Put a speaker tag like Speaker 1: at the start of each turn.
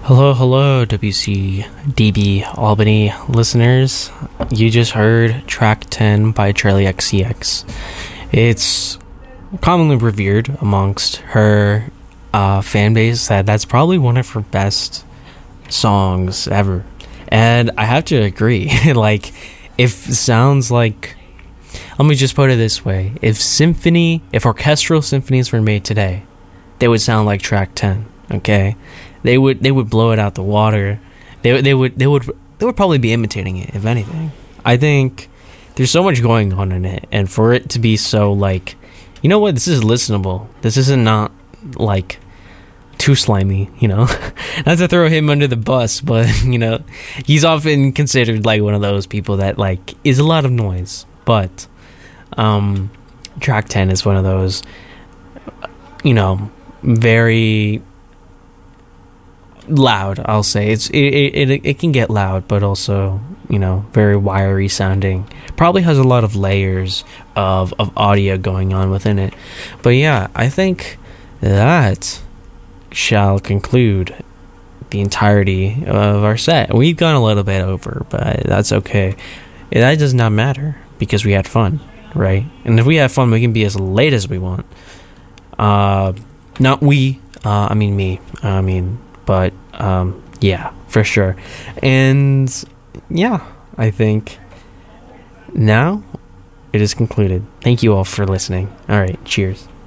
Speaker 1: Hello, hello, WCDB Albany listeners. You just heard track 10 by Charlie XCX. It's commonly revered amongst her fan base that that's probably one of her best songs ever. And I have to agree. Like, if sounds like... Let me just put it this way. If orchestral symphonies were made today, they would sound like track 10, okay? They would blow it out the water. They would probably be imitating it, if anything. I think there's so much going on in it, and for it to be so like, you know what, this is listenable. This isn't not like too slimy, you know. Not to throw him under the bus, but you know, he's often considered like one of those people that like is a lot of noise. But track 10 is one of those, you know, very loud. I'll say it can get loud, but also, you know, very wiry sounding. Probably has a lot of layers of audio going on within it. But yeah, I think that shall conclude the entirety of our set. We've gone a little bit over, but that's okay. That does not matter because we had fun, right? And if we have fun, we can be as late as we want. Not we, I mean me. But yeah, for sure. And yeah, I think now it is concluded. Thank you all for listening. All right, cheers.